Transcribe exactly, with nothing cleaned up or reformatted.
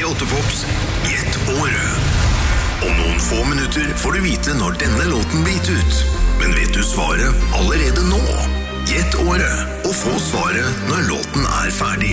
åtte Pops Gjett året. Om noen få minutter får du vite når denne låten blir gitt ut. Men vet du svaret allerede nå? Gjett året, og få svaret når låten er ferdig.